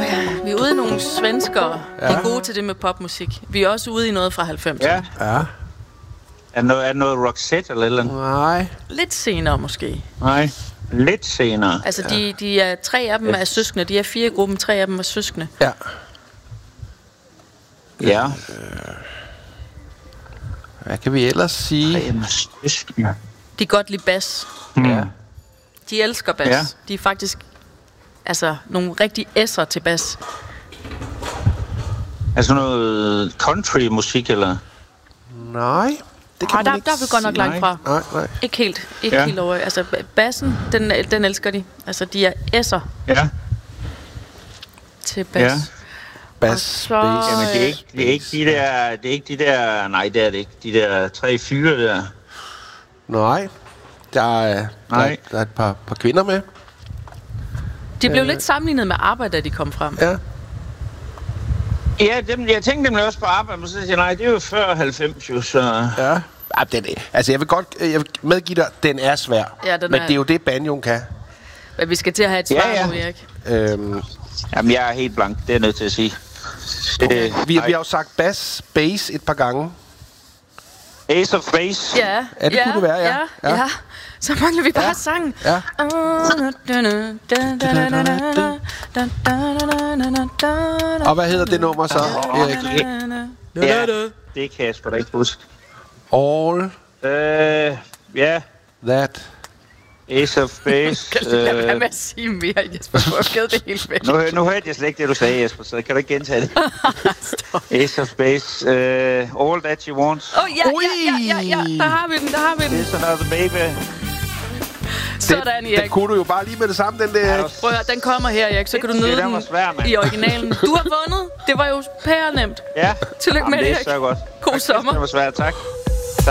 Vi er ude i nogle svenskere. De er gode til det med popmusik. Vi er også ude i noget fra 90'erne. Ja. Er det noget Roxette eller noget? Nej. Lidt senere måske. Nej. Lidt senere. Altså, de er 3 af dem er søskende. De er 4 i gruppen, 3 af dem er søskende. Ja. Ja. Hvad kan vi ellers sige? De kan godt lide bas. Ja. De elsker bas. Ja. De er faktisk nogle rigtig s'er til bas. Altså noget country-musik, eller? Nej. Det kan der er vi godt nok langt fra. Nej. Ikke helt over. Altså, bassen, den elsker de. Altså, de er s'er til bas. Ja. Bass, så, bass. Jamen, det er ikke de der... Nej, det er det ikke. De der 3 fyre der. Nej. Der er et par kvinder med. De blev lidt sammenlignet med arbejde, da de kom frem. Ja. Ja, jeg tænkte nemlig også på arbejde, men så siger jeg, nej, det er jo før 90 jo, så... Ja. Altså, jeg vil medgive dig, den er svær. Ja, men det er jo det, banjoen kan. Men vi skal til at have et svar nu, Erik. Jamen, jeg er helt blank, det er jeg nødt til at sige. Vi har jo sagt bass et par gange. Ace of Base. Ja, det kunne det være, ja. Så mangler vi bare sangen. Ja. Og hvad hedder det nummer så, Erik? Ja, det kan jeg sgu da ikke huske. All ja. That. Ace of Base. Kan du lade være med at sige mere, Jesper? Du har givet det helt væk. Nu hørte jeg slet ikke det, du sagde, Jesper, så kan du ikke gentage det. Ace of Base. All That You Want. Ja. Der har vi den. It's Another Baby. Sådan, Erik. Den kunne du jo bare lige med det samme, den der. Prøv at høre, den kommer her, Erik. Så kan du nyde den i originalen. Du har vundet. Det var jo pærenemt. Ja. Tillykke med det, Erik. Det er så godt. God sommer. Det var svært, tak.